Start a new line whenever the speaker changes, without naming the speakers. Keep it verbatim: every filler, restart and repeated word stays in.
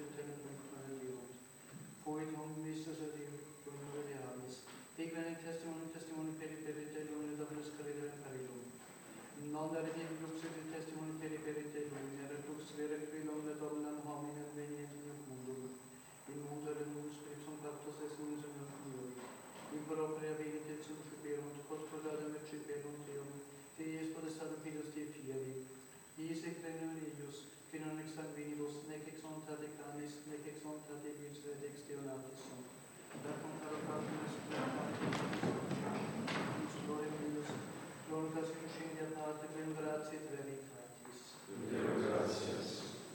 tenetum conediunt. Fuit omnis adium cum radialis. Equine testimonium testimonium peri peritelum et omnes credere caridum. Non daretim luxus et testimonium peri peritelum, et lux vere quilum et omnem hominem venient in hoc mundum. In mundo renum scriptum pactus est unus in hoc mundo. In propria venit et sum superunt, quod quodam et superunt eum, Dei potestatem Filius Dei fieri. Iis ec regnum eius, qui non ex sanguinibus, nec ex voluntate canis, nec ex voluntate vius et ex Deo natis sunt. Datum caro Patrem et Spiritus gloriam eius, glorificas in Patrem et Gratiae et veritatis.
Deo gratias.